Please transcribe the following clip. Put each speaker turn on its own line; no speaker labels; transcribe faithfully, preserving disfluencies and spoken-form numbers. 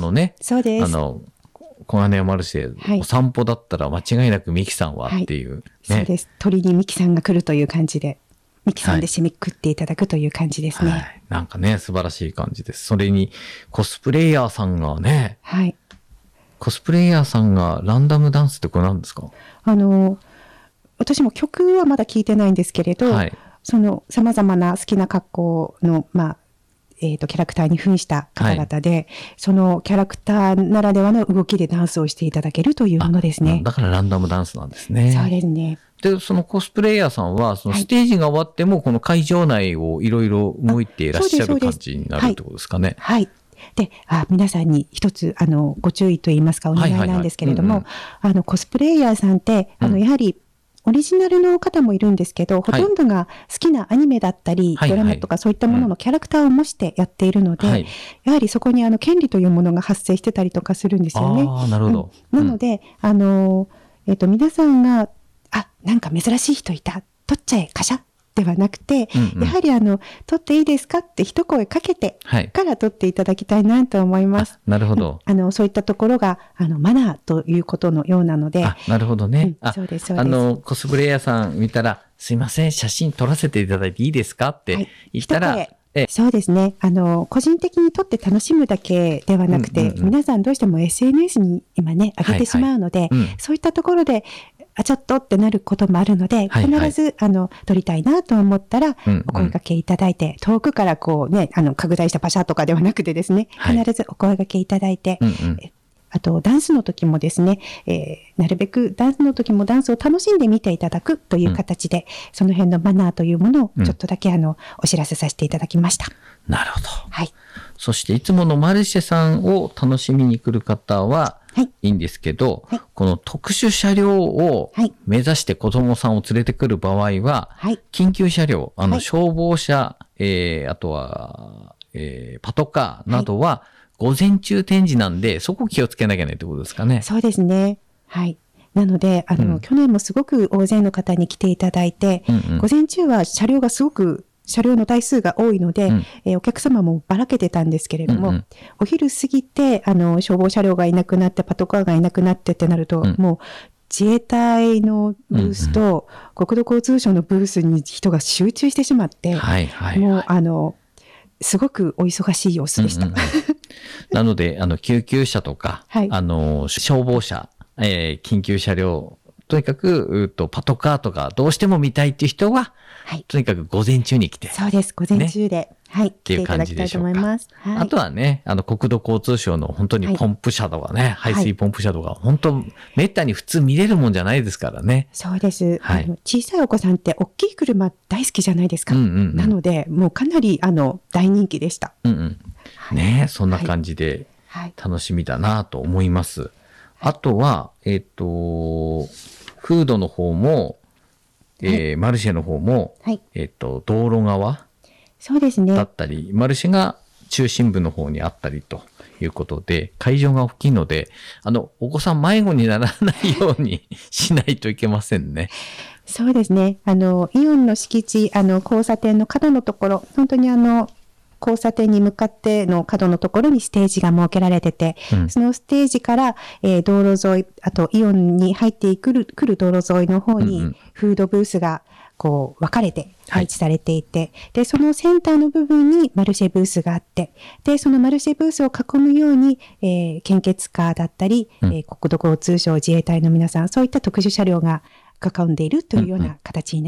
のね、
そうです。
あの、小金山マルシェ、はい、お散歩だったら間違いなくミキさんはっていう、ね。
はい、そうです。鳥にミキさんが来るという感じで、ミキさんで締めくくっていただくという感じですね。はい
はい、なんかね、素晴らしい感じです。それに、コスプレイヤーさんがね、
はい。
コスプレイヤーさんがランダムダンスってこれ何ですか？
あの、私も曲はまだ聞いてないんですけれど、はい、その様々な好きな格好の、まあ、えっと、キャラクターに扮した方々で、はい、そのキャラクターならではの動きでダンスをしていただけるというものですね。
だからランダムダンスなんですね。
そうですね。
で、そのコスプレイヤーさんは、そのステージが終わっても、この会場内をいろいろ動いていらっしゃる感じになるってことですかね。
はい。はいで、あ、皆さんに一つ、あの、ご注意といいますか、お願いなんですけれども、あの、コスプレイヤーさんって、あの、やはり、オリジナルの方もいるんですけど、うん、ほとんどが好きなアニメだったり、はい、ドラマとかそういったもののキャラクターを模してやっているので、はい、やはりそこにあの権利というものが発生してたりとかするんですよね。
ああ、なるほど。
うん、なので、あの、えっと、皆さんが、あ、なんか珍しい人いた、取っちゃえ、カシャではなくて、うんうん、やはりあの、取っていいですかって一声かけてから取っていただきたいなと思います。
はい、なるほど。
あの、そういったところが、あの、マナーということのようなので。
あ、なるほどね。
うん、そうです、そうです。
あの、コスプレイヤーさん見たら、すいません、写真撮らせていただいていいですかって言ったら、はい、
えそうですね。あの、個人的に撮って楽しむだけではなくて、うんうんうん、皆さんどうしても エスエヌエス に今ね、上げてしまうので、はいはいうん、そういったところで、あ、ちょっとってなることもあるので、必ず、はいはい、あの、撮りたいなと思ったら、うんうん、お声掛けいただいて、遠くからこうね、あの、拡大したパシャとかではなくてですね、必ずお声掛けいただいて、はいうんうんあと、ダンスの時もですね、えー、なるべくダンスの時もダンスを楽しんで見ていただくという形で、うん、その辺のマナーというものをちょっとだけ、うん、あの、お知らせさせていただきました。
なるほど。
はい。
そして、いつものマルシェさんを楽しみに来る方は、はい、いいんですけど、はい、この特殊車両を目指して子供さんを連れてくる場合は、はい、緊急車両、あの、消防車、はい、えー、あとは、えー、パトカーなどは、はい午前中展示なんで、そこ気をつけなきゃねってことですかね。
そうですね。はい。なので、あの、うん、去年もすごく大勢の方に来ていただいて、うんうん、午前中は車両がすごく、車両の台数が多いので、うんえー、お客様もばらけてたんですけれども、うんうん、お昼過ぎて、あの、消防車両がいなくなって、パトカーがいなくなってってなると、うん、もう、自衛隊のブースと、うんうん、国土交通省のブースに人が集中してしまって、はいはいはい、もう、あの、すごくお忙しい様子でした。うんうん
なので、あの、救急車とか、はい、あの、消防車、えー、緊急車両、とにかく、うと、パトカーとか、どうしても見たいっていう人は、はい、とにかく午前中に来て。
そうです、午前中で。ね、はい。
っていう感じでしょうか。
来ていただきたいと思います。はい、
あとはね、あの、国土交通省の本当にポンプ車とかね、はい、排水ポンプ車とか、本当、めったに普通見れるもんじゃないですからね。
そうです。はい、あの小さいお子さんって大きい車大好きじゃないですか。うんうんうん、なので、もうかなり、あの、大人気でした。
うんうんねえ、そんな感じで楽しみだなと思います。はい、あとは、えっと、フードの方も、えーはい、マルシェの方も、はい、えっと、道路側
そうですね。
だったり、マルシェが中心部の方にあったりということで、会場が大きいので、あの、お子さん迷子にならないようにしないといけませんね。
そうですね。あの、イオンの敷地、あの、交差点の角のところ、本当にあの、交差点に向かっての角のところにステージが設けられてて、うん、そのステージから、えー、道路沿い、あとイオンに入ってくる、来る道路沿いの方にフードブースがこう分かれて配置されていて、はい、で、そのセンターの部分にマルシェブースがあって、で、そのマルシェブースを囲むように、えー、献血カーだったり、うん、えー、国土交通省自衛隊の皆さん、そういった特殊車両が囲んでいるというような形になります。